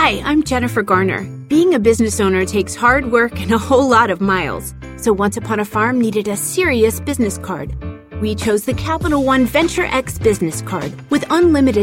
Hi, I'm Jennifer Garner. Being a business owner takes hard work and a whole lot of miles. So Once Upon a Farm needed a serious business card. We chose the Capital One Venture X business card with unlimited